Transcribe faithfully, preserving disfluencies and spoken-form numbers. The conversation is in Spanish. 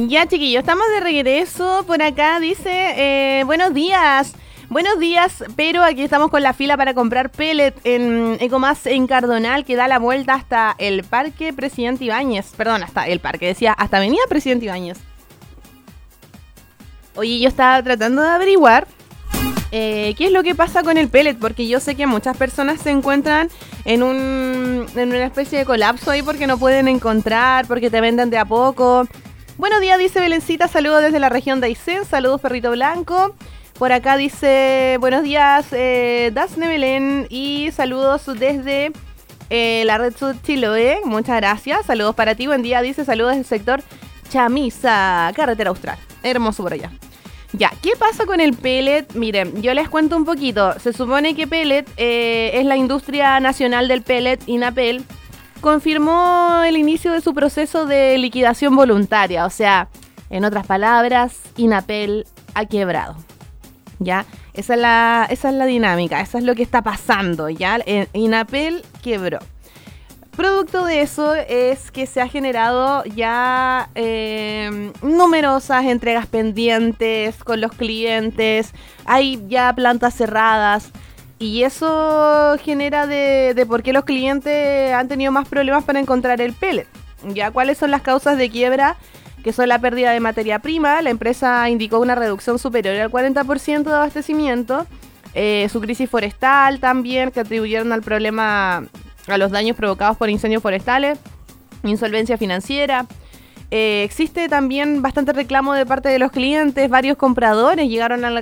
Ya, chiquillos, estamos de regreso por acá. Dice, eh, buenos días. Buenos días, pero aquí estamos con la fila para comprar pellet en Ecomás en Cardonal, que da la vuelta hasta el Parque Presidente Ibáñez. Perdón, hasta el parque, decía, hasta Avenida Presidente Ibáñez. Oye, yo estaba tratando de averiguar eh, qué es lo que pasa con el pellet, porque yo sé que muchas personas se encuentran en, un, en una especie de colapso ahí porque no pueden encontrar, porque te venden de a poco. Buenos días, dice Belencita, saludos desde la región de Aysén, saludos Perrito Blanco. Por acá dice, buenos días, eh, Dasne Belén, y saludos desde eh, la Red Sud Chiloé, muchas gracias, saludos para ti, buen día, dice, saludos del sector Chamisa, carretera austral, hermoso por allá. Ya, ¿qué pasa con el pellet? Miren, yo les cuento un poquito, se supone que pellet eh, es la industria nacional del pellet, INAPEL, confirmó el inicio de su proceso de liquidación voluntaria, o sea, en otras palabras, INAPEL ha quebrado. ¿Ya? Esa es la, esa es la dinámica, eso es lo que está pasando, ¿ya? INAPEL quebró. Producto de eso es que se ha generado ya eh, numerosas entregas pendientes con los clientes, hay ya plantas cerradas y eso genera de, de por qué los clientes han tenido más problemas para encontrar el pellet. ¿Ya? ¿Cuáles son las causas de quiebra? Que son la pérdida de materia prima. La empresa indicó una reducción superior al cuarenta por ciento de abastecimiento. Eh, su crisis forestal también, que atribuyeron al problema, a los daños provocados por incendios forestales. Insolvencia financiera. Eh, existe también bastante reclamo de parte de los clientes. Varios compradores llegaron a la,